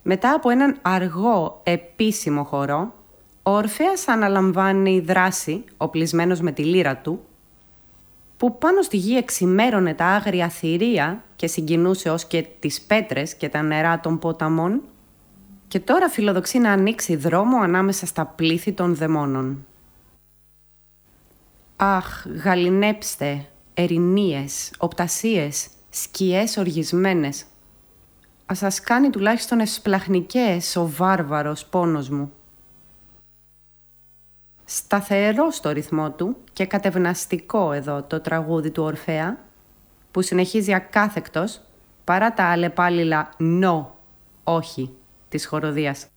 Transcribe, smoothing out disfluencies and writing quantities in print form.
Μετά από έναν αργό επίσημο χορό, ο Ορφέας αναλαμβάνει δράση, οπλισμένος με τη λύρα του, που πάνω στη γη εξημέρωνε τα άγρια θηρία και συγκινούσε ως και τις πέτρες και τα νερά των ποταμών, και τώρα φιλοδοξεί να ανοίξει δρόμο ανάμεσα στα πλήθη των δαιμόνων. Αχ, γαληνέψτε, ερηνίες, οπτασίες, σκιές οργισμένες. Ας σας κάνει τουλάχιστον εσπλαχνικές ο βάρβαρος πόνος μου. Σταθερό στο ρυθμό του και κατευναστικό εδώ το τραγούδι του Ορφέα, που συνεχίζει ακάθεκτος παρά τα αλλεπάλληλα «νο», «όχι» της χοροδίας.